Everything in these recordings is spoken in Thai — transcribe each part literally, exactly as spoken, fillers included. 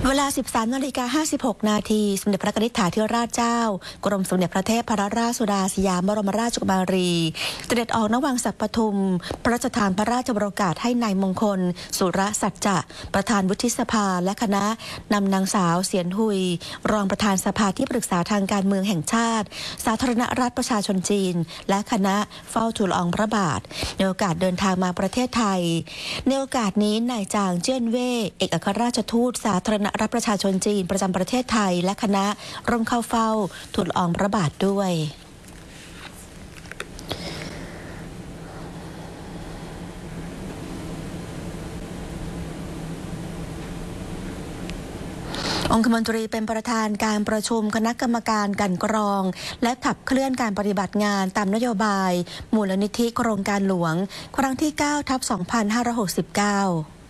เวลา สิบสามนาฬิกาห้าสิบหก นาทีสมเด็จพระนิธิถาธิราชเจ้ากรมสมเด็จพระเทพรัตนราชสุดาสยามบรมราชกุมารีเสด็จออกณวังสักปทุมพระราชทานพระราชโองการให้นายมงคลสุรสัจจะประธานวุฒิสภาและคณะนำนางสาวเสียนหุยรองประธานสภาที่ปรึกษาทางการเมืองแห่งชาติสาธารณรัฐประชาชนจีนและคณะเฝ้าทูลละอองพระบาทในโอกาสเดินทางมาประเทศไทยในโอกาสนี้นายจางเจี้ยนเว่ยเอกอัครราชทูตสาธารณรัฐประชาชนจีนประจำประเทศไทยและคณะร่วมเข้าเฝ้าทูลละอองพระบาทด้วยองคมนตรีเป็นประธานการประชุมคณะกรรมการกลั่นกรองและขับเคลื่อนการปฏิบัติงานตามนโยบายมูลนิธิโครงการหลวงครั้งที่ เก้า ทับ สองพันห้าร้อยหกสิบเก้า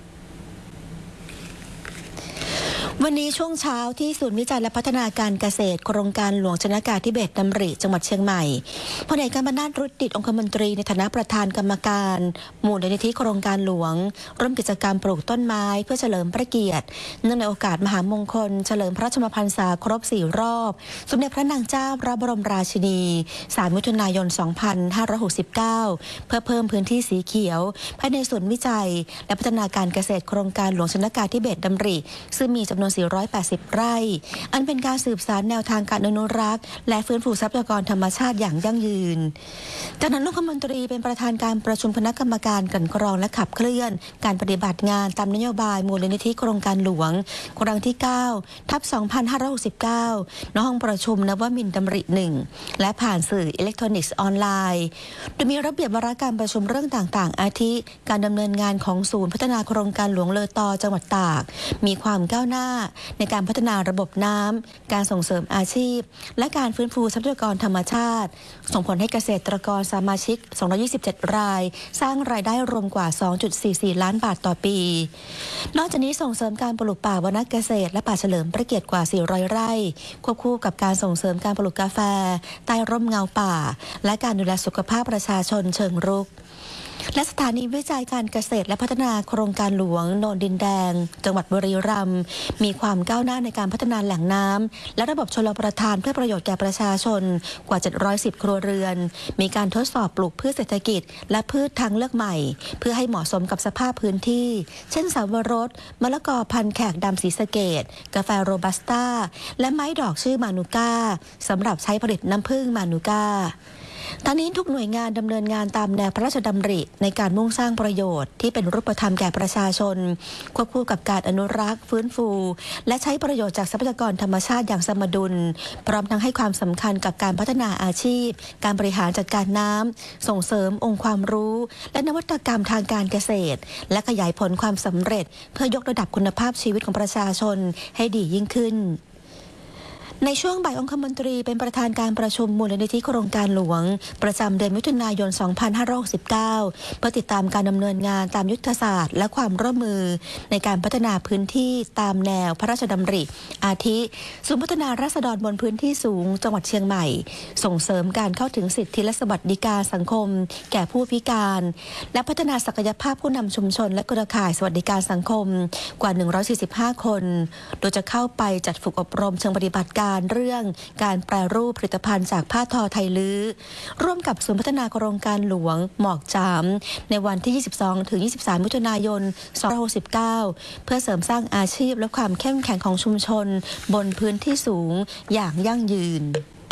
วันนี้ช่วงเช้าที่ศูนย์วิจัยและพัฒนาการเกษตรโครงการหลวงชนกาธิเบศรดำริจังหวัดเชียงใหม่พลเอกกำมนาถ รุจดิตองคมนตรีในฐานะประธานกรรมการมูลนิธิโครงการหลวงร่วมกิจกรรมปลูกต้นไม้เพื่อเฉลิมพระเกียรติเนื่องในโอกาสมหามงคลเฉลิมพระชนมพรรษาครบสี่รอบสมเด็จพระนางเจ้าพระบรมราชินีสามมิถุนายนสองพันห้าร้อยหกสิบเก้าเพื่อเพิ่มพื้นที่สีเขียวภายในศูนย์วิจัยและพัฒนาการเกษตรโครงการหลวงชนกาธิเบศรดำริซึ่งมีจำนวนสี่ร้อยแปดสิบไร่อันเป็นการสืบสานแนวทางการอนุรักษ์และฟื้นฟูทรัพยากรธรรมชาติอย่างยั่งยืนจากนั้นองคมนตรีเป็นประธานการประชุมคณะกรรมการกลั่นกรองและขับเคลื่อนการปฏิบัติงานตามนโยบายมูลนิธิโครงการหลวงครั้งที่ เก้า ทับ สองพันห้าร้อยหกสิบเก้า ณ ห้องประชุมนวมินทร์ดำริหนึ่งและผ่านสื่ออิเล็กทรอนิกส์ออนไลน์โดยมีระเบียบวาระการประชุมเรื่องต่างๆอาทิการดำเนินงานของศูนย์พัฒนาโครงการหลวงเลอตอจังหวัดตากมีความก้าวหน้าในการพัฒนาระบบน้ำการส่งเสริมอาชีพและการฟื้นฟูทรัพยากรธรรมชาติส่งผลให้เกษตรกรสมาชิกสองร้อยยี่สิบเจ็ดรายสร้างรายได้รวมกว่า สองจุดสี่สี่ ล้านบาทต่อปีนอกจากนี้ส่งเสริมการปลูกป่าวรรณเกษตรและป่าเฉลิมพระเกียรติกว่าสี่ร้อยไร่ควบคู่กับการส่งเสริมการปลูกกาแฟใต้ร่มเงาป่าและการดูแลสุขภาพประชาชนเชิงรุกและสถานีวิจัยการเกษตรและพัฒนาโครงการหลวงโนนดินแดงจังหวัดบุรีรัมย์มีความก้าวหน้าในการพัฒนาแหล่งน้ำและระบบชลประทานเพื่อประโยชน์แก่ประชาชนกว่าเจ็ดร้อยสิบครัวเรือนมีการทดสอบปลูกพืชเศรษฐกิจและพืชทางเลือกใหม่เพื่อให้เหมาะสมกับสภาพพื้นที่เช่นสาวรสมะละกอพันธุ์แขกดำศรีสะเกษกาแฟโรบัสต้าและไม้ดอกชื่อมานูก้าสำหรับใช้ผลิตน้ำผึ้งมานูก้าทั้งนี้ทุกหน่วยงานดำเนินงานตามแนวพระราชดำริในการมุ่งสร้างประโยชน์ที่เป็นรูปธรรมแก่ประชาชนควบคู่กับการอนุรักษ์ฟื้นฟูและใช้ประโยชน์จากทรัพยากรธรรมชาติอย่างสมดุลพร้อมทั้งให้ความสำคัญกับการพัฒนาอาชีพการบริหารจัดการน้ำส่งเสริมองค์ความรู้และนวัตกรรมทางการเกษตรและขยายผลความสำเร็จเพื่อยกระดับคุณภาพชีวิตของประชาชนให้ดียิ่งขึ้นในช่วงบ่ายองคมนตรีเป็นประธานการประชุมมูลนิธิโครงการหลวงประจำเดือนมิถุนายนสองพันห้าร้อยหกสิบเก้าเพื่อติดตามการดำเนินงานตามยุทธศาสตร์และความร่วมมือในการพัฒนาพื้นที่ตามแนวพระราชดำริอาทิศูนย์พัฒนาราษฎรบนพื้นที่สูงจังหวัดเชียงใหม่ส่งเสริมการเข้าถึงสิทธิและสวัสดิการสังคมแก่ผู้พิการและพัฒนาศักยภาพผู้นำชุมชนและเครือข่ายสวัสดิการสังคมกว่าหนึ่งร้อยสี่สิบห้าคนโดยจะเข้าไปจัดฝึกอบรมเชิงปฏิบัติการเรื่องการแปรรูปผลิตภัณฑ์จากผ้าทอไทยลื้อร่วมกับศูนย์พัฒนาโครงการหลวงหมอกจามในวันที่ ยี่สิบสองถึงยี่สิบสาม มิถุนายนสองพันห้าร้อยหกสิบเก้าเพื่อเสริมสร้างอาชีพและความเข้มแข็งของชุมชนบนพื้นที่สูงอย่างยั่งยืน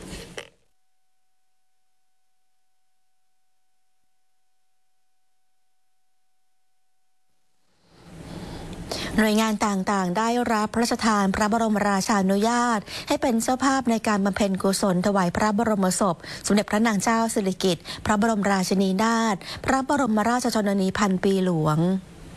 หน่วยงานต่างๆได้รับพระราชทานพระบรมราชานุญาตให้เป็นเจ้าภาพในการบำเพ็ญกุศลถวายพระบรมศพสมเด็จพระนางเจ้าสิริกิติ์พระบรมราชินีนาถพระบรมราชชนนีพันปีหลวง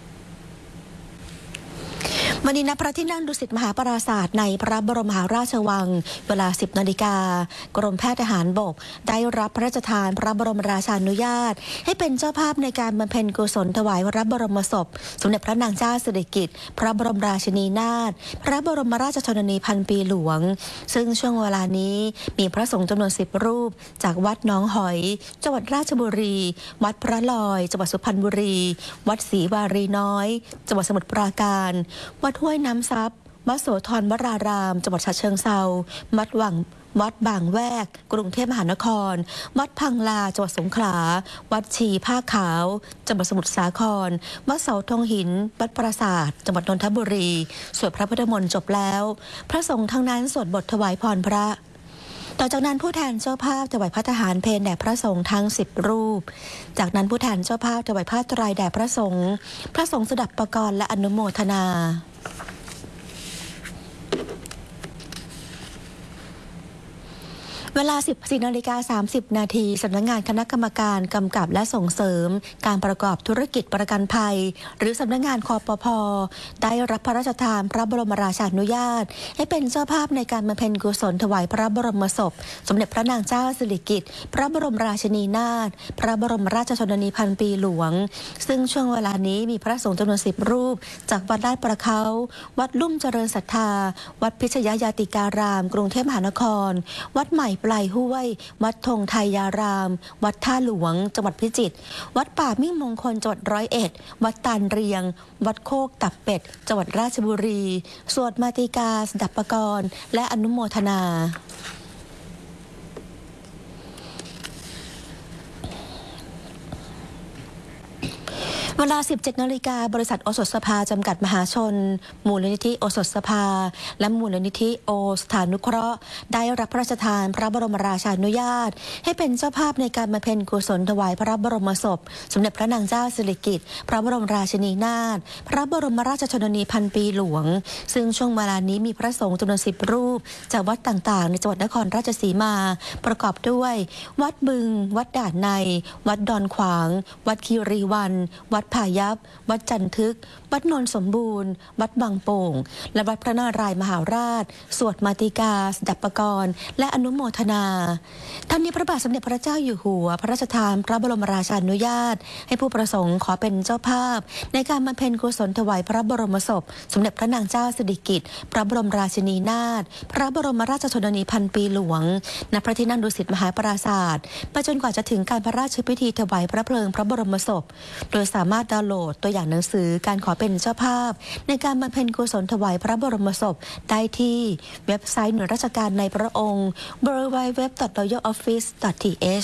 วันนี้ณพระที่นั่งดุสิตมหาปราสาทในพระบรมมหาราชวังเวลา สิบนาฬิกากรมแพทย์ทหารบกได้รับพระราชทานพระบรมราชานุญาตให้เป็นเจ้าภาพในการบำเพ็ญกุศลถวายพระบรมศพสมเด็จพระนางเจ้าสิริกิติ์พระบรมราชินีนาถพระบรมราชชนนีพันปีหลวงซึ่งช่วงเวลานี้มีพระสงฆ์จำนวนสิบรูปจากวัดหนองหอยจังหวัดราชบุรีวัดพระลอยจังหวัดสุพรรณบุรีวัดศรีวารีน้อยจังหวัดสมุทรปราการวัดห้วยน้ำซับวัดโสธรวรารามจังหวัดฉะเชิงเทราวัดวังวัดบางแวกกรุงเทพมหานครวัดพังลาจังหวัดสงขลาวัดชีผ้าขาวจังหวัดสมุทรสาครวัดเสาธงหินวัดปราสาทจังหวัดนนทบุรีสวดพระพุทธมนต์จบแล้วพระสงฆ์ทั้งนั้นสวดบทถวายพรพระต่อจากนั้นผู้แทนเจ้าภาพถวายพระทหารเพลแด่พระสงฆ์ทั้งสิบรูปจากนั้นผู้แทนเจ้าภาพถวายผ้าไตรแด่พระสงฆ์พระสงฆ์สดับประกรณ์และอนุโมทนาเวลา สิบสี่นาฬิกาสามสิบนาทีสำนักงานคณะกรรมการกำกับและส่งเสริมการประกอบธุรกิจประกันภัยหรือสำนักงานคปภ.ได้รับพระราชทานพระบรมราชานุญาตให้เป็นเจ้าภาพในการบำเพ็ญกุศลถวายพระบรมศพสมเด็จพระนางเจ้าสิริกิติ์พระบรมราชินีนาถพระบรมราชชนนีพันปีหลวงซึ่งช่วงเวลานี้มีพระสงฆ์จำนวนสิบรูปจากวัดลาดประเขาวัดลุ่มเจริญศรัทธาวัดพิชยญาติการามกรุงเทพมหานครวัดใหม่ปลายห้วยวัดธงไทยยารามวัดท่าหลวงจังหวัดพิจิตรวัดป่ามิ่งมงคลจังหวัดร้อยเอ็ดวัดตาลเรียงวัดโคกตับเป็ดจังหวัดราชบุรีสวดมาติกาสดับประกรณ์และอนุโมทนาเวลา สิบเจ็ดนาฬิกาบริษัทโอสถสภาจำกัดมหาชนมูลนิธิโอสถสภาและมูลนิธิโอสถานุเคราะห์ได้รับพระราชทานพระบรมราชานุญาตให้เป็นเจ้าภาพในการบำเพ็ญกุศลถวายพระบรมศพสมเด็จพระนางเจ้าสิริกิติ์พระบรมราชินีนาถพระบรมราชชนนีพันปีหลวงซึ่งช่วงเวลานี้มีพระสงฆ์จำนวนสิบรูปจากวัดต่างๆในจังหวัดนครราชสีมาประกอบด้วยวัดบึงวัดด่านในวัดดอนขวางวัดคีรีวันวัดพายัพวัดจันทึกวัดนนสมบูรณ์วัดบางโป่งและวัดพระนารายมหาราชสวดมาติกาสดับประกรณ์และอนุโมทนาทั้งนี้พระบาทสมเด็จพระเจ้าอยู่หัวพระราชทานพระบรมราชานุญาตให้ผู้ประสงค์ขอเป็นเจ้าภาพในการบำเพ็ญกุศลถวายพระบรมศพสมเด็จพระนางเจ้าสิริกิติ์พระบรมราชินีนาถพระบรมราชชนนีพันปีหลวงณพระที่นั่งดุสิตมหาปราสาทไปจนกว่าจะถึงการพระราชพิธีถวายพระเพลิงพระบรมศพโดยสามารถดาวน์โหลดตัวอย่างหนังสือการขอเป็นเจ้าภาพในการบำเพ็ญกุศลถวายพระบรมศพได้ที่เว็บไซต์หน่วยราชการในพระองค์ ดับเบิลยู ดับเบิลยู ดับเบิลยู ดอท รอยัล ออฟฟิศ ดอท ที เอช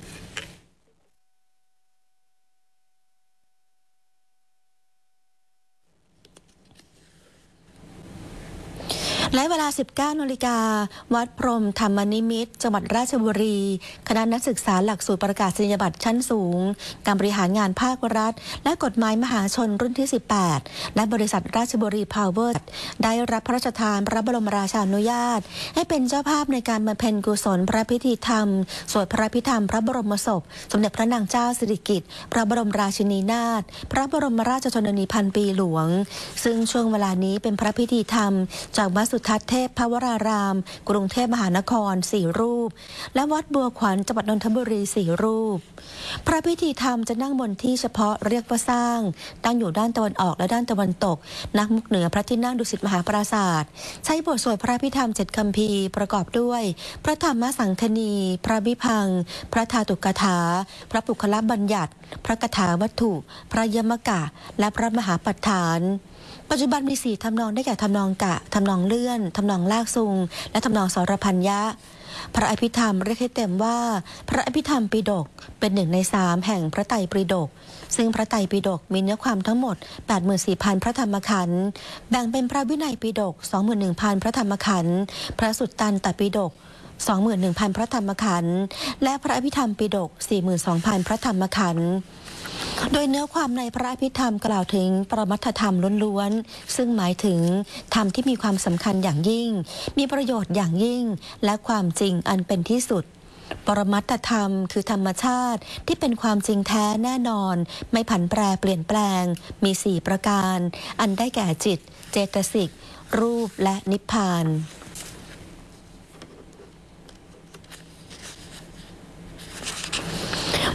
และเวลา สิบเก้านาฬิกาวัดพรหมธรรมนิมิตรจังหวัดราชบุรีคณะนักศึกษาหลักสูตรประกาศนียบัตรชั้นสูงการบริหารงานภาครัฐและกฎหมายมหาชนรุ่นที่ สิบแปดและบริษัทราชบุรีพาวเวอร์ได้รับพระราชทานพระบรมราชานุญาตให้เป็นเจ้าภาพในการบำเพ็ญกุศลพระพิธีธรรมสวดพระพิธรรมพระบรมศพสมเด็จพระนางเจ้าสิริกิติ์พระบรมราชินีนาถพระบรมราชชนนีพันปีหลวงซึ่งช่วงเวลานี้เป็นพระพิธีธรรมจากวัดสุทัศน์เทพพระวรารามกรุงเทพมหานครสี่รูปและวัดบัวขวัญจังหวัดนนทบุรีสี่รูปพระพิธีธรรมจะนั่งบนที่เฉพาะเรียกว่าสร้างตั้งอยู่ด้านตะวันออกและด้านตะวันตกนักมุกเหนือพระที่นั่งดุสิตมหาปราสาทใช้บทสวดพระพิธรรมเจ็ดคัมภีร์ประกอบด้วยพระธรรมสังคณีพระวิพังค์พระธาตุกถาพระปุคละบัญญัติพระคาถาวัตถุพระยมกะและพระมหาปัฏฐานปัจจุบันมีสี่ทำนองได้แก่ทำนองกะทำนองเลื่อนทำนองลากซุงและทำนองสรพัญญะพระอภิธรรมเรียกให้เต็มว่าพระอภิธรรมปิฎกเป็นหนึ่งในสามแห่งพระไตรปิฎกซึ่งพระไตรปิฎกมีเนื้อความทั้งหมด แปดหมื่นสี่พัน พระธรรมขันธ์แบ่งเป็นพระวินัยปิฎก สองหมื่นหนึ่งพัน พระธรรมขันธ์พระสุตตันตปิฎก สองหมื่นหนึ่งพัน พระธรรมขันธ์และพระอภิธรรมปิฎก สี่หมื่นสองพัน พระธรรมขันธ์โดยเนื้อความในพระอภิธรรมกล่าวถึงปรมัตถธรรมล้วนๆซึ่งหมายถึงธรรมที่มีความสำคัญอย่างยิ่งมีประโยชน์อย่างยิ่งและความจริงอันเป็นที่สุดปรมัตถธรรมคือธรรมชาติที่เป็นความจริงแท้แน่นอนไม่ผันแปรเปลี่ยนแปลงมีสี่ประการอันได้แก่จิตเจตสิกรูปและนิพพาน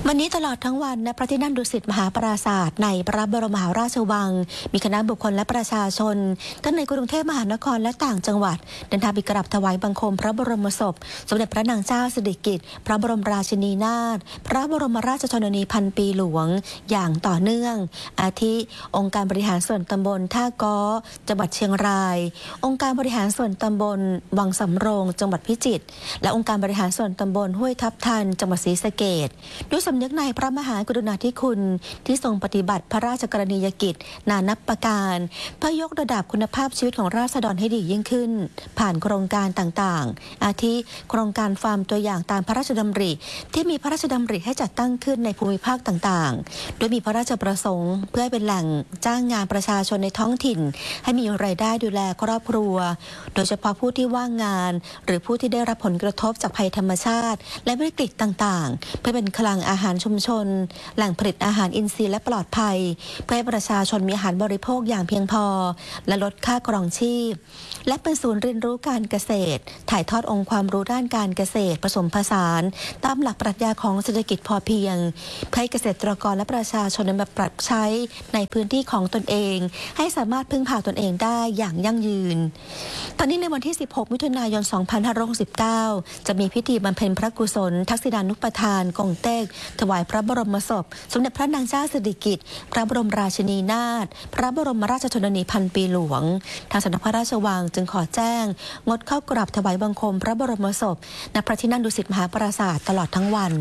วันนี้ตลอดทั้งวันณพระที่นั่งดุสิตมหาปราสาทในพระบรมมหาราชวังมีคณะบุคคลและประชาชนทั้งในกรุงเทพมหานครและต่างจังหวัดเดินทางไปกราบถวายบังคมพระบรมศพสมเด็จพระนางเจ้าสิริกิติ์พระบรมราชินีนาถพระบรมราชชนนีพันปีหลวงอย่างต่อเนื่องอาทิองค์การบริหารส่วนตำบลท่าก้อจังหวัดเชียงรายองค์การบริหารส่วนตำบลวังสำโรงจังหวัดพิจิตรและองค์การบริหารส่วนตำบลห้วยทับทันจังหวัดศรีสะเกษด้วยสำนึกในพระมหากรุณาธิคุณที่ทรงปฏิบัติพระราชกรณียกิจนานับประการเพื่อยกระดับคุณภาพชีวิตของราษฎรให้ดียิ่งขึ้นผ่านโครงการต่างๆอาทิโครงการฟาร์มตัวอย่างตามพระราชดำริที่มีพระราชดำริให้จัดตั้งขึ้นในภูมิภาคต่างๆโดยมีพระราชประสงค์เพื่อให้เป็นแหล่งจ้างงานประชาชนในท้องถิ่นให้มีรายได้ดูแลครอบครัวโดยเฉพาะผู้ที่ว่างงานหรือผู้ที่ได้รับผลกระทบจากภัยธรรมชาติและวิกฤตต่างๆเพื่อเป็นคลังอาหารชุมชนแหล่งผลิตอาหารอินทรีย์และปลอดภัยเพื่อให้ประชาชนมีอาหารบริโภคอย่างเพียงพอและลดค่าครองชีพและเป็นศูนย์เรียนรู้การเกษตรถ่ายทอดองค์ความรู้ด้านการเกษตรผสมผสานตามหลักปรัชญาของเศรษฐกิจพอเพียงเพื่อให้เกษตรกรและประชาชนนำมาปรับใช้ในพื้นที่ของตนเองให้สามารถพึ่งพาตนเองได้อย่างยั่งยืนตอนนี้ในวันที่สิบหกมิถุนายนสองพันห้าร้อยหกสิบเก้าจะมีพิธีบำเพ็ญพระกุศลทักษิณานุปทานกงเต็กถวายพระบรมศพสมเด็จพระนางเจ้าสิริกิติ์พระบรมราชินีนาถพระบรมราชชนนีพันปีหลวงทางสำนักพระราชวังจึงขอแจ้งงดเข้ากราบถวายบังคมพระบรมศพณพระที่นั่งดุสิตมหาปราสาทตลอดทั้งวัน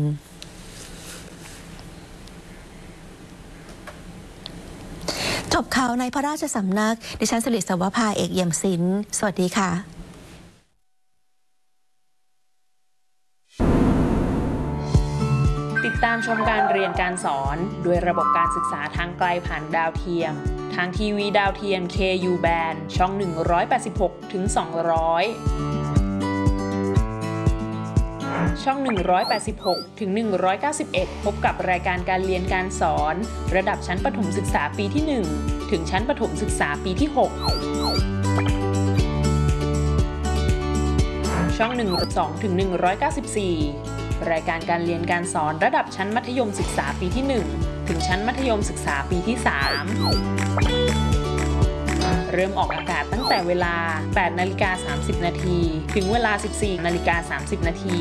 จบข่าวในพระราชสำนักดิฉันสิริสวภาเอกเยี่ยมศิลป์สวัสดีค่ะติดตามชมการเรียนการสอนด้วยระบบการศึกษาทางไกลผ่านดาวเทียมทางทีวีดาวเทียม เค ยู Band ช่อง หนึ่งร้อยแปดสิบหกถึงสองร้อย ช่อง หนึ่งร้อยแปดสิบหกถึงหนึ่งร้อยเก้าสิบเอ็ด พบกับรายการการเรียนการสอนระดับชั้นประถมศึกษาปีที่ หนึ่ง ถึงชั้นประถมศึกษาปีที่ หก ช่อง หนึ่งร้อยสองถึงหนึ่งร้อยเก้าสิบสี่ รายการการเรียนการสอนระดับชั้นมัธยมศึกษาปีที่ หนึ่ง ถึงชั้นมัธยมศึกษาปีที่ สาม เริ่มออกอากาศตั้งแต่เวลา แปดนาฬิกาสามสิบนาที ถึงเวลา สิบสี่นาฬิกาสามสิบนาที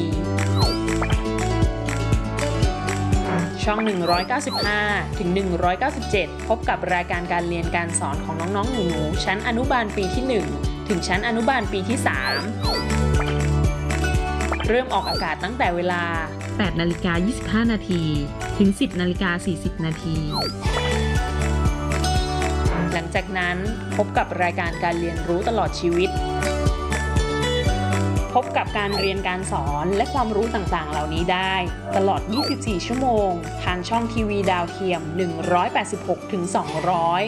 ช่อง หนึ่งร้อยเก้าสิบห้าถึงหนึ่งร้อยเก้าสิบเจ็ด พบกับรายการการเรียนการสอนของน้องๆหนูๆชั้นอนุบาลปีที่ หนึ่ง ถึงชั้นอนุบาลปีที่ สาม เริ่มออกอากาศตั้งแต่เวลา แปดนาฬิกายี่สิบห้านาที ถึง สิบนาฬิกาสี่สิบนาที หลังจากนั้นพบกับรายการการเรียนรู้ตลอดชีวิตพบกับการเรียนการสอนและความรู้ต่างๆเหล่านี้ได้ตลอดยี่สิบสี่ชั่วโมงทางช่องทีวีดาวเทียม หนึ่งร้อยแปดสิบหกถึงสองร้อย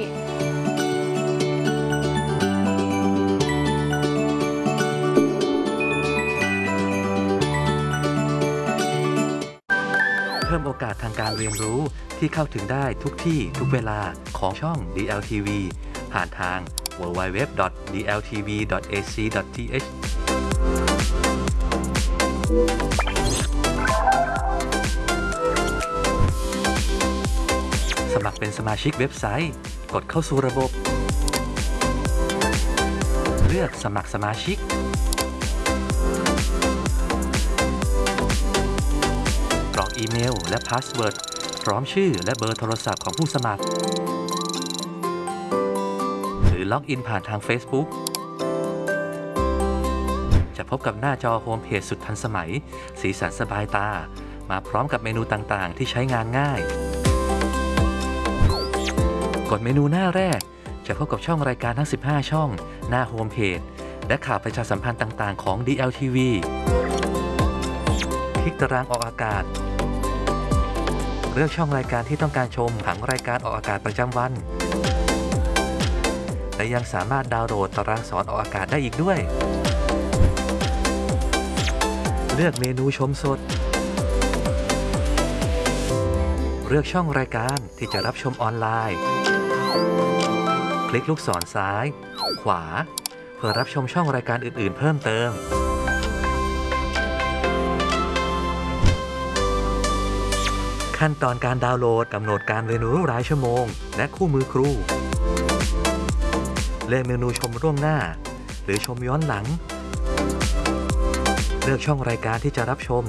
เพิ่มโอกาสทางการเรียนรู้ที่เข้าถึงได้ทุกที่ทุกเวลาของช่อง ดี แอล ที วี ผ่านทาง ดับเบิลยู ดับเบิลยู ดับเบิลยู ดอท ดี แอล ที วี ดอท เอ ซี ดอท ที เอช สมัครเป็นสมาชิกเว็บไซต์กดเข้าสู่ระบบเลือกสมัครสมาชิกกรอกอีเมลและพาสเวิร์ดพร้อมชื่อและเบอร์โทรศัพท์ของผู้สมัครหรือล็อกอินผ่านทาง Facebook จะพบกับหน้าจอโฮมเพจสุดทันสมัยสีสันสบายตามาพร้อมกับเมนูต่างๆที่ใช้งานง่ายกดเมนูหน้าแรกจะพบกับช่องรายการทั้งสิบห้าช่องหน้าโฮมเพจและข่าวประชาสัมพันธ์ต่างๆของ ดี แอล ที วี คลิกตารางออกอากาศเลือกช่องรายการที่ต้องการชมผังรายการออกอากาศประจำวันและยังสามารถดาวน์โหลดตารางสอนออกอากาศได้อีกด้วยเลือกเมนูชมสดเลือกช่องรายการที่จะรับชมออนไลน์คลิกลูกศรซ้ายขวาเพื่อรับชมช่องรายการอื่นๆเพิ่มเติมขั้นตอนการดาวน์โหลดกำหนดการเรียนรู้รายชั่วโมงและคู่มือครูเลือกเมนูชมล่วงหน้าหรือชมย้อนหลังเลือกช่องรายการที่จะรับชม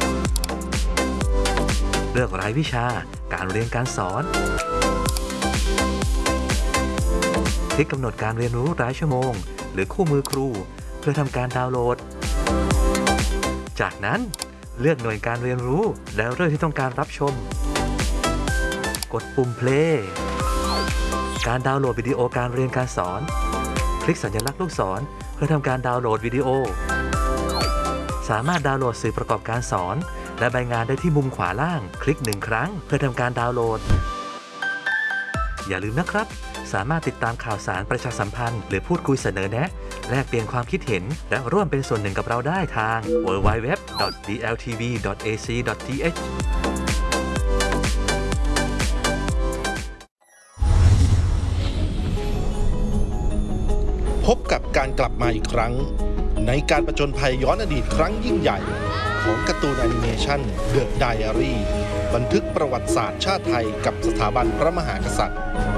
เลือกรายวิชาการเรียนการสอนคลิกกำหนดการเรียนรู้รายชั่วโมงหรือคู่มือครูเพื่อทำการดาวน์โหลดจากนั้นเลือกหน่วยการเรียนรู้แล้วเรื่องที่ต้องการรับชมกดปุ่ม play การดาวน์โหลดวิดีโอการเรียนการสอนคลิกสัญลักษณ์ลูกศรเพื่อทำการดาวน์โหลดวิดีโอสามารถดาวน์โหลดสื่อประกอบการสอนและใบงานได้ที่มุมขวาล่างคลิกหนึ่งครั้งเพื่อทำการดาวน์โหลดอย่าลืมนะครับสามารถติดตามข่าวสารประชาสัมพันธ์หรือพูดคุยเสนอแนะแลกเปลี่ยนความคิดเห็นและร่วมเป็นส่วนหนึ่งกับเราได้ทาง ดับเบิลยู ดับเบิลยู ดับเบิลยู ดอท ดี แอล ที วี ดอท เอ ซี ดอท ที เอชพบกับการกลับมาอีกครั้งในการประจนภัยย้อนอดีตครั้งยิ่งใหญ่ของการ์ตูนแอนิเมชัน The Diary บันทึกประวัติศาสตร์ชาติไทยกับสถาบันพระมหากษัตริย์